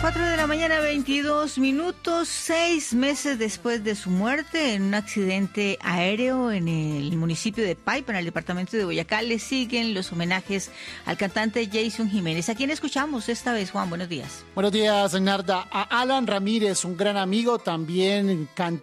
4 de la mañana, 22 minutos, 6 meses después de su muerte en un accidente aéreo en el municipio de Paipa, en el departamento de Boyacá, le siguen los homenajes al cantante Jason Jiménez. ¿A quién escuchamos esta vez, Juan? Buenos días. Buenos días, Narda. A Alan Ramírez, un gran amigo, también cantante.